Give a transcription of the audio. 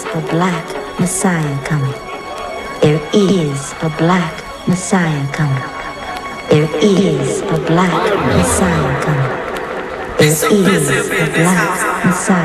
is a black Messiah coming. There is a black Messiah coming. There is a black Messiah coming. There is a black Messiah.